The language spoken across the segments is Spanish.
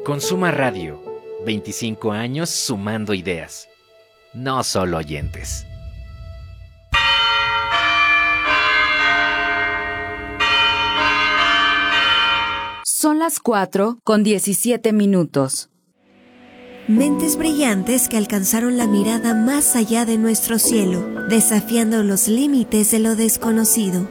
Consuma Radio, 25 años sumando ideas, no solo oyentes. Son las 4:17. Mentes brillantes que alcanzaron la mirada más allá de nuestro cielo, desafiando los límites de lo desconocido.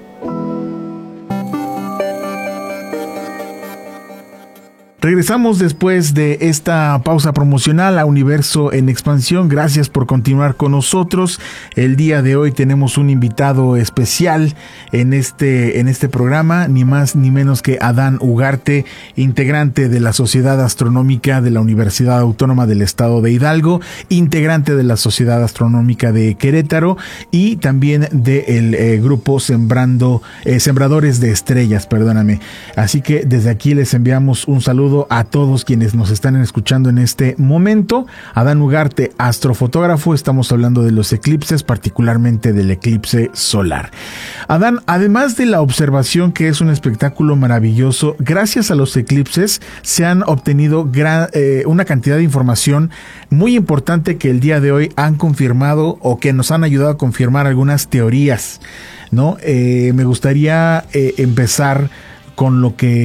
Regresamos después de esta pausa promocional a Universo en Expansión. Gracias por continuar con nosotros. El día de hoy tenemos un invitado especial en este programa, ni más ni menos que Adán Ugarte, integrante de la Sociedad Astronómica de la Universidad Autónoma del Estado de Hidalgo, integrante de la Sociedad Astronómica de Querétaro y también del grupo Sembradores de Estrellas, perdóname. Así que desde aquí les enviamos un saludo a todos quienes nos están escuchando en este momento. Adán Ugarte, astrofotógrafo, estamos hablando de los eclipses, particularmente del eclipse solar. Adán, además de la observación, que es un espectáculo maravilloso, gracias a los eclipses se han obtenido una cantidad de información muy importante que el día de hoy han confirmado o que nos han ayudado a confirmar algunas teorías, ¿no? Me gustaría empezar con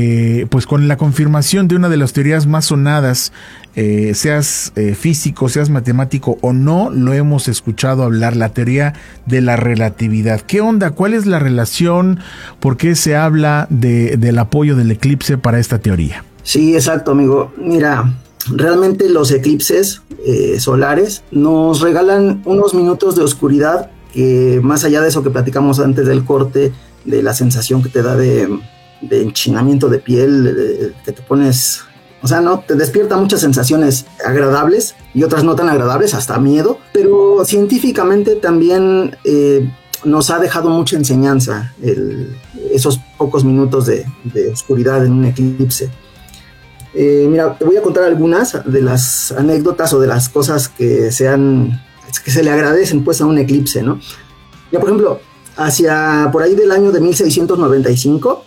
con la confirmación de una de las teorías más sonadas, seas físico, seas matemático o no, lo hemos escuchado hablar, la teoría de la relatividad. ¿Qué onda? ¿Cuál es la relación? ¿Por qué se habla del apoyo del eclipse para esta teoría? Sí, exacto, amigo. Mira, realmente los eclipses solares nos regalan unos minutos de oscuridad que, más allá de eso que platicamos antes del corte, de la sensación que te da de enchinamiento de piel, que te pones, o sea, no, te despierta muchas sensaciones agradables y otras no tan agradables, hasta miedo, pero científicamente también nos ha dejado mucha enseñanza esos pocos minutos de oscuridad en un eclipse. Mira, te voy a contar algunas de las anécdotas o de las cosas que se le agradecen pues a un eclipse, ¿no? Ya, por ejemplo, hacia por ahí del año de 1695,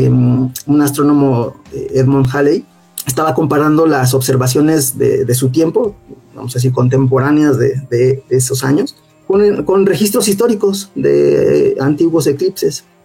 un astrónomo, Edmund Halley, estaba comparando las observaciones de su tiempo, vamos a decir contemporáneas de esos años, con registros históricos de antiguos eclipses.